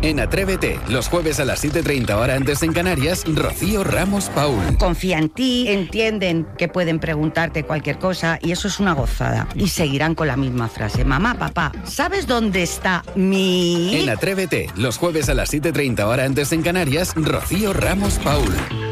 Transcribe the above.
En Atrévete, los jueves a las 7:30 hora antes en Canarias, Rocío Ramos Paul. Confía en ti, entienden que pueden preguntarte cualquier cosa y eso es una gozada. Y seguirán con la misma frase. Mamá, papá, ¿sabes dónde está mi...? En Atrévete, los jueves a las 7:30 hora antes en Canarias, Rocío Ramos Paul.